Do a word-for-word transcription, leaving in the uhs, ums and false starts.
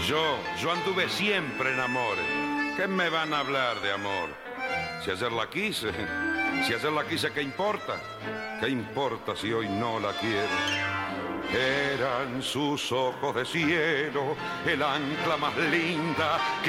Yo, yo anduve siempre en amores. ¿Qué me van a hablar de amor? Si ayer la quise, si ayer la quise, ¿qué importa? ¿Qué importa si hoy no la quiero? Eran sus ojos de cielo, el ancla más linda que